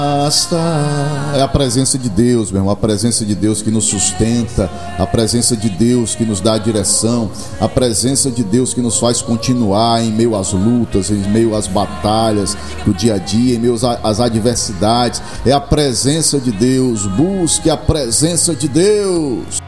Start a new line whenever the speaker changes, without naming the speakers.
É a presença de Deus, meu irmão, a presença de Deus que nos sustenta, a presença de Deus que nos dá a direção, a presença de Deus que nos faz continuar em meio às lutas, em meio às batalhas do dia a dia, em meio às adversidades. É a presença de Deus. Busque a presença de Deus.